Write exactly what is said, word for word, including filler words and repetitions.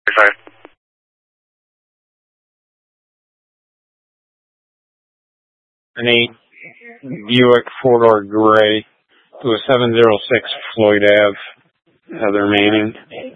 An eight Buick four-door gray to a seven oh six Floyd Avenue, Heather Manning.